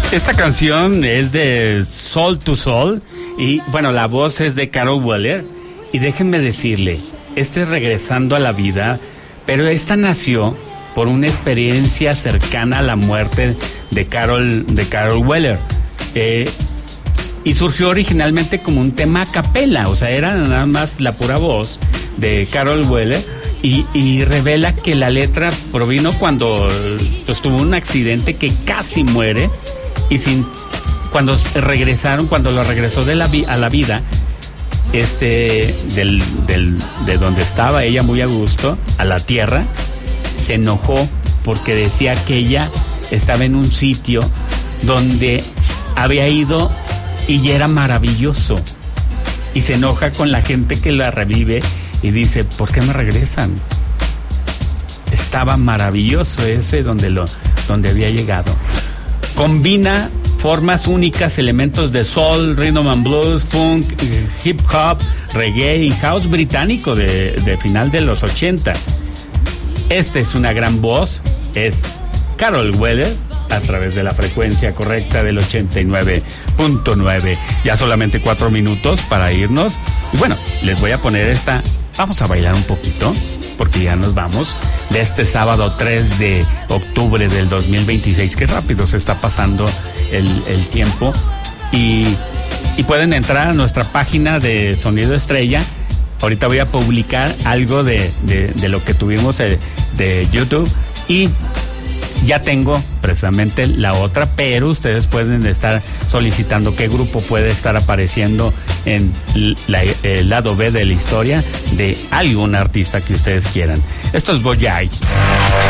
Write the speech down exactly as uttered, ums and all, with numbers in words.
Esta canción es de Soul to Soul y bueno, la voz es de Carol Weller y déjenme decirle, este es Regresando a la Vida, pero esta nació por una experiencia cercana a la muerte de Carol, de Carol Weller. Eh, y surgió originalmente como un tema a capela, o sea, era nada más la pura voz de Carol Weller y, y revela que la letra provino cuando pues, tuvo un accidente que casi muere y sin, cuando regresaron, cuando lo regresó de la vi, a la vida, este, del, del, de donde estaba ella muy a gusto, a la tierra, se enojó porque decía que ella estaba en un sitio donde había ido y ya era maravilloso. Y se enoja con la gente que la revive y dice, ¿por qué me regresan? Estaba maravilloso ese donde, lo, donde había llegado. Combina formas únicas, elementos de soul, rhythm and blues, funk, hip hop, reggae y house británico de, de final de los ochenta. Esta es una gran voz, es Carol Weller, a través de la frecuencia correcta del ochenta y nueve punto nueve. Ya solamente cuatro minutos para irnos. Y bueno, les voy a poner esta. Vamos a bailar un poquito, porque ya nos vamos. De este sábado tres de octubre del dos mil veintiséis. Qué rápido se está pasando el, el tiempo. Y, y pueden entrar a nuestra página de Sonido Estrella. Ahorita voy a publicar algo de, de, de lo que tuvimos de, de YouTube. Y ya tengo precisamente la otra, pero ustedes pueden estar solicitando qué grupo puede estar apareciendo en la, el lado B de la historia de algún artista que ustedes quieran. Esto es Voyage.